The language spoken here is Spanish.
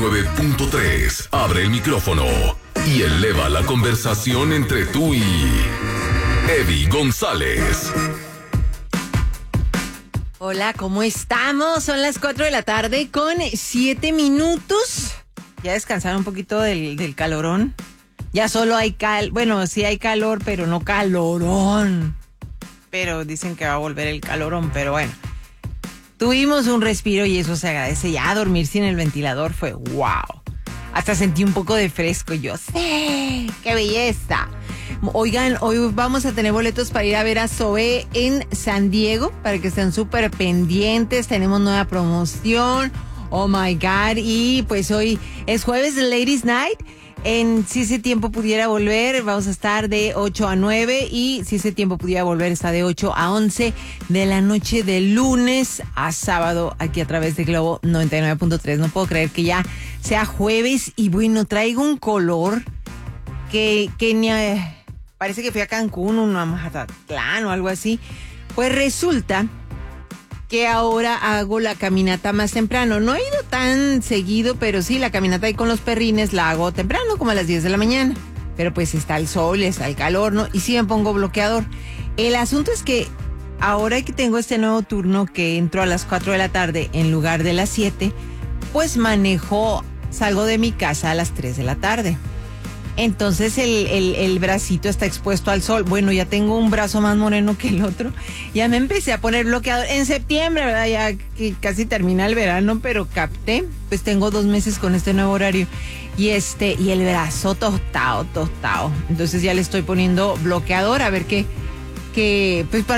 99.3. Abre el micrófono y eleva la conversación entre tú y Eddie González. Hola, ¿cómo estamos? Son las 4 de la tarde con 7 minutos. Ya descansaron un poquito del calorón. Ya solo hay bueno, sí hay calor, pero no calorón. Pero dicen que va a volver el calorón, pero bueno. Tuvimos un respiro y eso se agradece. Ya dormir sin el ventilador fue wow. Hasta sentí un poco de fresco. Yo sé, qué belleza. Oigan, hoy vamos a tener boletos para ir a ver a Zoé en San Diego, para que estén súper pendientes. Tenemos nueva promoción. Oh my God. Y pues hoy es jueves de Ladies Night. Si ese tiempo pudiera volver, vamos a estar de 8 a 9 y si ese tiempo pudiera volver, está de 8 a 11 de la noche de lunes a sábado aquí a través de Globo 99.3. No puedo creer que ya sea jueves y bueno, traigo un color que ni parece que fui a Cancún o a Mazatlán o algo así. Pues resulta que ahora hago la caminata más temprano. No he ido tan seguido, pero sí, la caminata ahí con los perrines la hago temprano, como a las 10 de la mañana. Pero pues está el sol, está el calor, ¿no? Y sí me pongo bloqueador. El asunto es que ahora que tengo este nuevo turno que entro a las 4 de la tarde en lugar de las 7, pues salgo de mi casa a las 3 de la tarde. Entonces el bracito está expuesto al sol. Bueno, ya tengo un brazo más moreno que el otro. Ya me empecé a poner bloqueador en septiembre, ¿verdad? Ya que casi termina el verano, pero capté. Pues tengo 2 meses con este nuevo horario. Y el brazo tostado. Entonces ya le estoy poniendo bloqueador a ver qué pues para